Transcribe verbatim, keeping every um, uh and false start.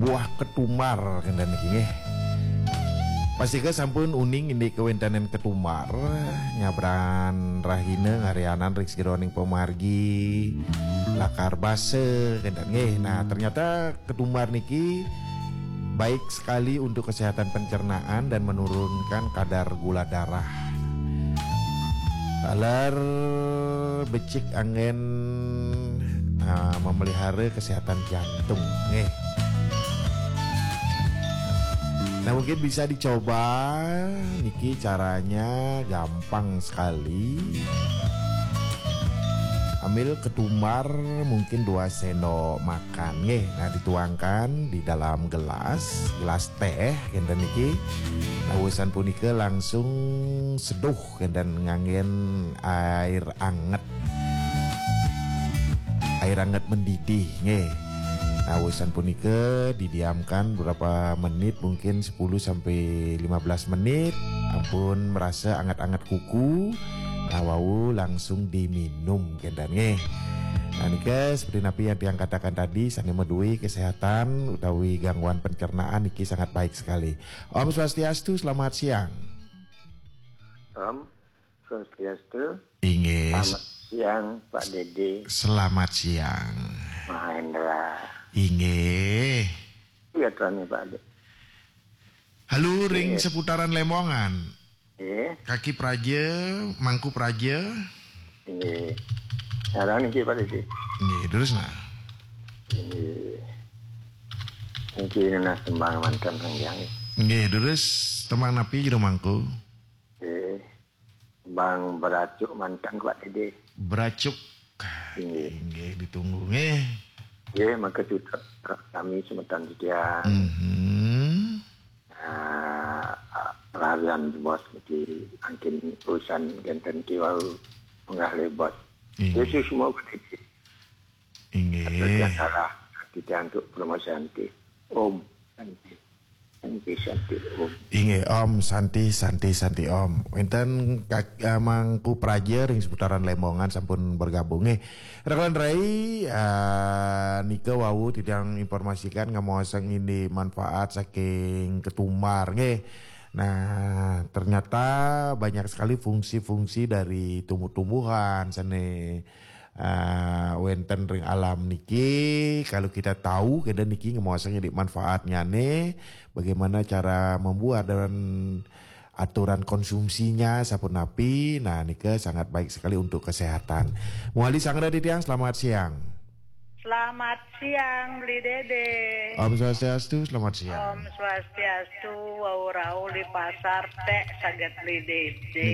buah ketumar kendan iki nggih. Pasika sampun uning indi kewentanan ketumar nyabran rahina ngarianan rik gironing pemargi lakar base kendan nggih. Nah, ternyata ketumar niki baik sekali untuk kesehatan pencernaan dan menurunkan kadar gula darah. Alar becik angin uh, memelihara kesehatan jantung nggih. Nah, mungkin bisa dicoba niki, caranya gampang sekali. Ambil ketumar mungkin dua sendok makan nggih. Nah, dituangkan di dalam gelas, gelas teh kendan niki. Nah, wisan punika langsung seduh kendan nganggen air anget. Air anget mendidih nggih. Nah, wisan punika didiamkan beberapa menit, mungkin sepuluh sampai lima belas menit. Ampun merasa anget-anget kuku. Nah, wau langsung diminum kendan nggih. Nah, nika seperti napi yang tiang katakan tadi, sane medui kesehatan utawi gangguan pencernaan niki sangat baik sekali. Om Swastiastu, selamat siang. Om Swastiastu. Inggih. Selamat siang Pak Dede. Selamat siang Mahendra. Inggih. Iya tuan Pak Dede. Halo, ring Iya. seputaran Lemongan. Iya. Kaki praja, mangku praja. Ini sekarang ini Pak Dede. Nggih, terus nah. Ini ini nas tembang mantan panjang. Nggih, terus temang napi jero mangku. Eh, Bang beracuk mantan Pak Dede. Beracuk. Ini. Nggih, ditunggu nggih. Ya, maka juga kami semetan dia. Mhm. Uh, pelarian bos di angkin urusan genten kiwau mengalir bos. Iya. Itu semua begitu. Inggih. Tidak salah. Tidak untuk promosi anti. Om anti. Anti santi om. Inggih Om, Santi Santi Santi Om. Wonten uh, mangku praja ring seputaran Lemongan sampun bergabung nggih. Rekan Rai uh, nika wau tidang informasikan ngamoaseng ini manfaat saking ketumar nggih. Nah, ternyata banyak sekali fungsi-fungsi dari tumbuh-tumbuhan sane uh, wenten ring alam niki. Kalau kita tahu kita niki ngemuasanya di manfaatnya nih, bagaimana cara membuat dan aturan konsumsinya sapun napi. Nah, niki sangat baik sekali untuk kesehatan. Muali sangra ditiang, selamat siang. Selamat siang, Bli Dede. Om Swastiastu, selamat siang. Om Swastiastu, wau rau di pasar teh saget Bli Dede.